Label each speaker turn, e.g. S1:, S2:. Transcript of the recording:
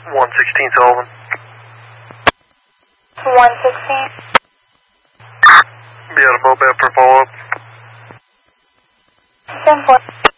S1: 116 Sullivan.
S2: 116.
S1: Be out of mobile for follow-up.
S2: 10-4.